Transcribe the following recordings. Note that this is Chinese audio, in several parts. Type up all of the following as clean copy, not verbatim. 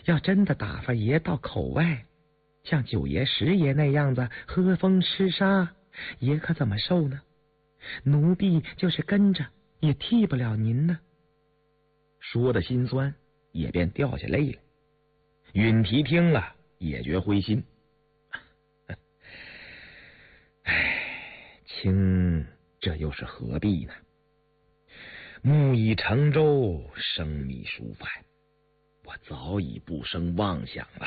要真的打发爷到口外，像九爷十爷那样子喝风吃沙，爷可怎么受呢？奴婢就是跟着也替不了您呢。 说的心酸，也便掉下泪了。允提听了也觉灰心。唉，卿这又是何必呢？木已成舟，生米熟饭，我早已不生妄想了。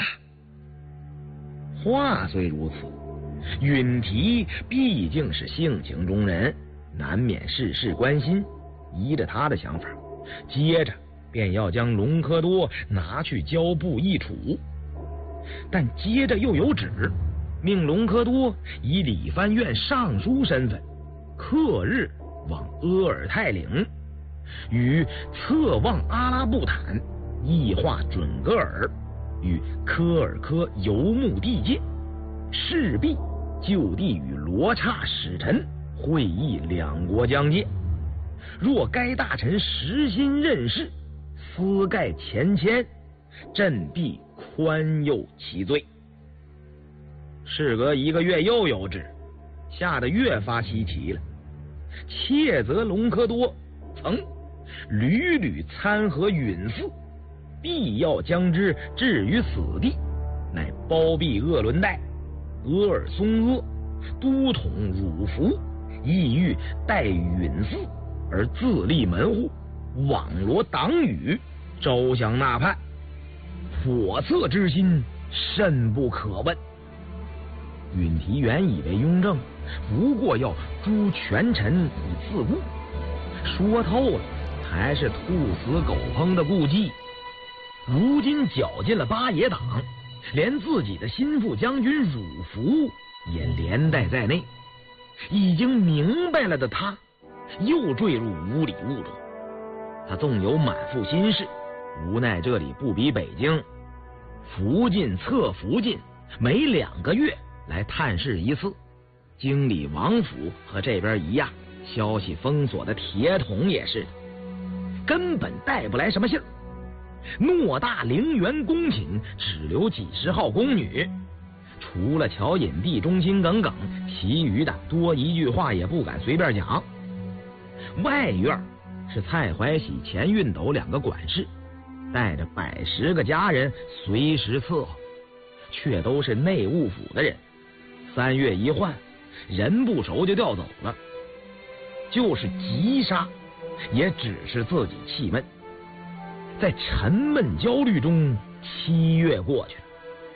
话虽如此，允提毕竟是性情中人，难免事事关心。依着他的想法，接着便要将隆科多拿去交部议处，但接着又有旨，命隆科多以理藩院尚书身份，刻日往阿尔泰领，与策妄阿拉布坦议划准噶尔与科尔科游牧地界，势必就地与罗刹使臣会议两国疆界。若该大臣实心任事，私盖前愆，朕必宽宥其罪。事隔1个月又有旨，吓得越发稀奇了。窃责隆科多曾屡屡参合允嗣，必要将之置于死地，乃包庇鄂伦代、额尔松阿、都统汝福，意欲待允嗣而自立门户，网罗党羽，招降纳叛，叵测之心，甚不可问。允提原以为雍正不过要诛权臣以自固，说透了还是兔死狗烹的故伎。如今搅进了八爷党，连自己的心腹将军汝福也连带在内，已经明白了的他又坠入无里雾中。他纵有满腹心事，无奈这里不比北京，福晋侧福晋每2个月来探视一次，经理王府和这边一样，消息封锁的铁桶也是，根本带不来什么信儿。偌大陵园宫寝只留几十号宫女，除了乔引娣忠心耿耿，其余的多一句话也不敢随便讲。外院是蔡怀喜、钱运斗2个管事，带着100-10个家人随时伺候，却都是内务府的人。3月一换，人不熟就调走了，就是急杀也只是自己气闷。在沉闷焦虑中，7月过去了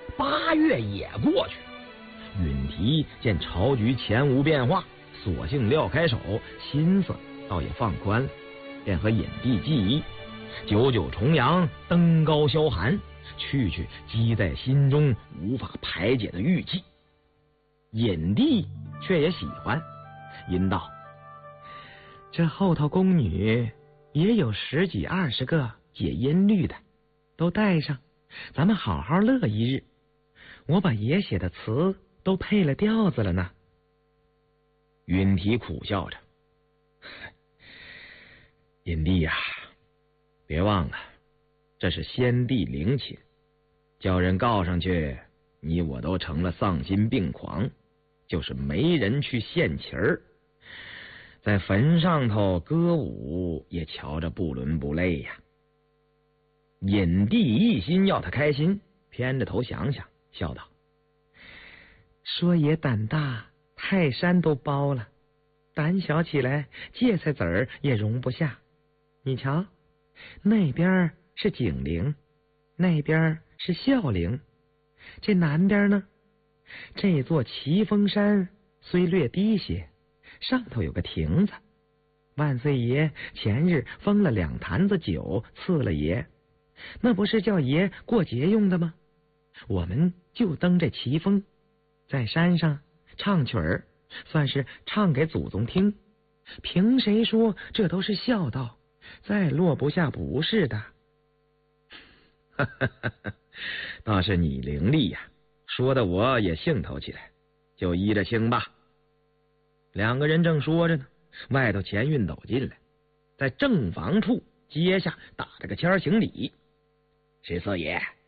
，8月也过去了。允提见朝局前无变化，索性撂开手，心思倒也放宽了，便和引娣计议，久久重阳，登高消寒，去积在心中无法排解的郁气。引娣却也喜欢，吟道： 这后头宫女也有10几20个解音律的，都带上，咱们好好乐一日。我把爷写的词都配了调子了呢。 允提苦笑着：引娣呀，别忘了这是先帝陵寝，叫人告上去，你我都成了丧心病狂，就是没人去献旗儿，在坟上头歌舞也瞧着不伦不类呀。引娣一心要他开心，偏着头想想，笑道： 说爷胆大，泰山都包了，胆小起来，芥菜籽儿也容不下。你瞧，那边是景陵，那边是孝陵，这南边呢，这座奇峰山虽略低些，上头有个亭子，万岁爷前日封了2坛子酒赐了爷，那不是叫爷过节用的吗？我们就登这奇峰，在山上唱曲儿，算是唱给祖宗听。凭谁说这都是孝道，再落不下不是的。 倒是你伶俐呀，说的我也兴头起来，就依着听吧。2个人正说着呢，外头钱运斗进来，在正房处阶下打着个签行礼：十四爷